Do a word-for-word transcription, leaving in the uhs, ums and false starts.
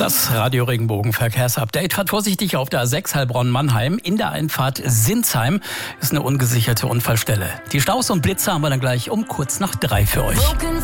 Das Radio Regenbogen Verkehrsupdate fährt vorsichtig auf der A sechs Heilbronn-Mannheim. In der Einfahrt Sinsheim ist eine ungesicherte Unfallstelle. Die Staus und Blitze haben wir dann gleich um kurz nach drei für euch.